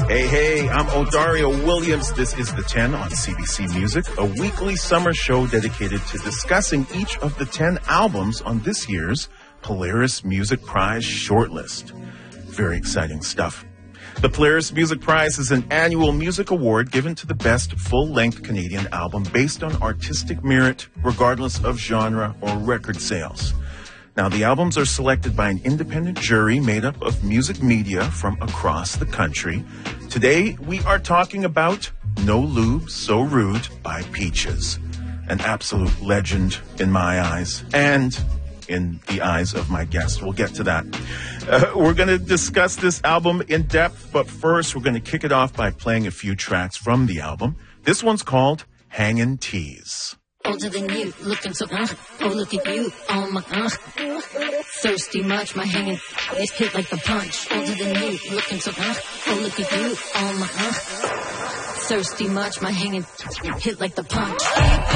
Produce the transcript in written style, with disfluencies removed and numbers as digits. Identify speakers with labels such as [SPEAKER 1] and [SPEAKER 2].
[SPEAKER 1] Hey, I'm Odario Williams. This is The 10 on CBC Music, a weekly summer show dedicated to discussing each of the 10 albums on this year's Polaris Music Prize shortlist. Very exciting stuff. The Polaris Music Prize is an annual music award given to the best full-length Canadian album based on artistic merit, regardless of genre or record sales. Now, the albums are selected by an independent jury made up of music media from across the country. Today, we are talking about No Lube, So Rude by Peaches. An absolute legend in my eyes and in the eyes of my guest. We'll get to that. We're going to discuss this album in depth, but first we're going to kick it off by playing a few tracks from the album. This one's called Hangin' Tees.
[SPEAKER 2] Older than you, looking so oh look at you, oh my thirsty much, my hanging is hit like the punch. Older than you, looking so oh look at you, oh my thirsty much, my hanging hit like the punch.